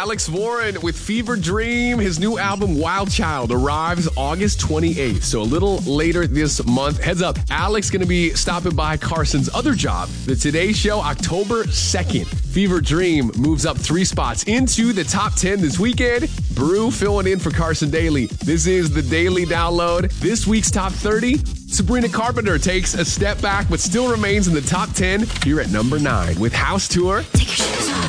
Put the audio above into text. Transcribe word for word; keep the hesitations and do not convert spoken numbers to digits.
Alex Warren with Fever Dream. His new album, Wild Child, arrives August twenty-eighth. So a little later this month. Heads up, Alex going to be stopping by Carson's other job, The Today Show, October second. Fever Dream moves up three spots into the top ten this weekend. Brew filling in for Carson Daly. This is the Daily Download. This week's top thirty. Sabrina Carpenter takes a step back but still remains in the top ten here at number nine with House Tour. Take your shoes off.